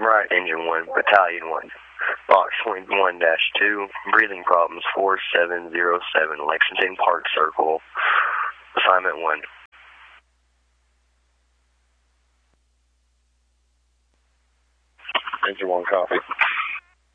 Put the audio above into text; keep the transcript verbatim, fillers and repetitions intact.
Right. Engine one, Battalion one. Box twenty-one dash two, breathing problems four seven zero seven, Lexington Park Circle. Assignment one. Engine one, copy.